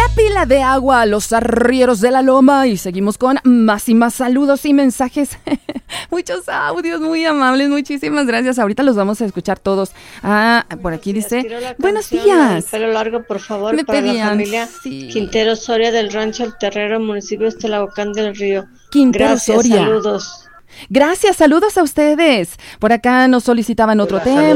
pila de agua a los arrieros de la loma y seguimos con más y más saludos y mensajes. Muchos audios muy amables, muchísimas gracias. Ahorita los vamos a escuchar todos. Por aquí dice, buenos días. Pelo largo, por favor, Me para pedían, la familia sí. Quintero Soria del Rancho El Terrero, municipio de Estelabocán del Río. Quintero Gracias, Soria. saludos. Gracias, saludos a ustedes. Por acá nos solicitaban otro tema.